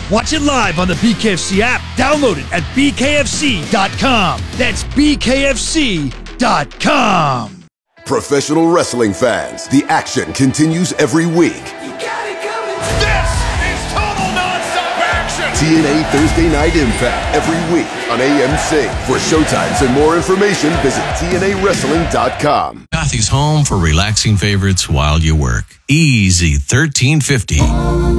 Watch it live on the BKFC app. Download it at bkfc.com. That's bkfc.com. Professional wrestling fans, the action continues every week. This is total nonstop action! TNA Thursday Night Impact every week on AMC. For showtimes and more information, visit TNAWrestling.com. Kathy's home for relaxing favorites while you work. Easy 1350.